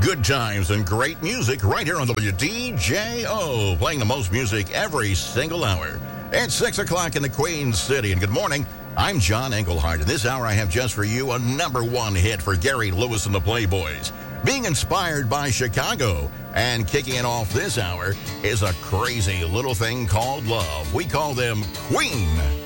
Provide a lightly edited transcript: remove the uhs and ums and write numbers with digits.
Good times and great music right here on WDJO, playing the most music every single hour. It's 6 o'clock in the Queen City, and good morning. I'm John Englehart, and this hour I have just for you a #1 hit for Gary Lewis and the Playboys. Being inspired by Chicago, and kicking it off this hour is a crazy little thing called love. We call them Queen.